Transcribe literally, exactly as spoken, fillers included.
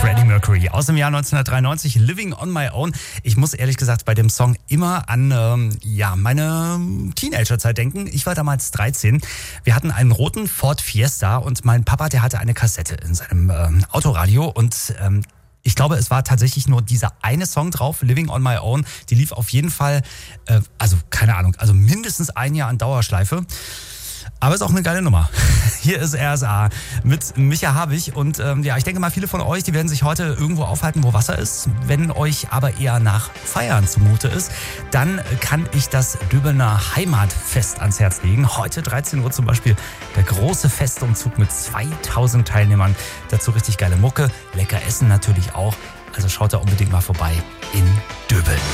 Freddie Mercury aus dem Jahr neunzehnhundertdreiundneunzig, Living on My Own. Ich muss ehrlich gesagt bei dem Song immer an ähm, ja meine Teenagerzeit denken. Ich war damals dreizehn. Wir hatten einen roten Ford Fiesta und mein Papa, der hatte eine Kassette in seinem ähm, Autoradio und ähm, ich glaube, es war tatsächlich nur dieser eine Song drauf, Living on My Own. Die lief auf jeden Fall, äh, also keine Ahnung, also mindestens ein Jahr an Dauerschleife. Aber ist auch eine geile Nummer. Hier ist R S A mit Micha Habich und ähm, ja, ich denke mal, viele von euch, die werden sich heute irgendwo aufhalten, wo Wasser ist. Wenn euch aber eher nach Feiern zumute ist, dann kann ich das Döbener Heimatfest ans Herz legen. Heute dreizehn Uhr zum Beispiel der große Festumzug mit zweitausend Teilnehmern. Dazu richtig geile Mucke, lecker Essen natürlich auch. Also schaut da unbedingt mal vorbei in Döbeln.